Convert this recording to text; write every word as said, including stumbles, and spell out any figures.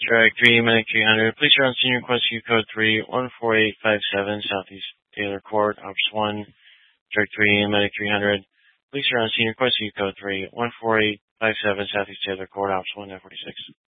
Drag three, Medic three hundred. Police are on senior request U code three one four eight five seven, Southeast Taylor Court, Ops one. Drag three, Medic three hundred. Police are on senior request U code three one four eight five seven, Southeast Taylor Court, Ops one, F forty-six.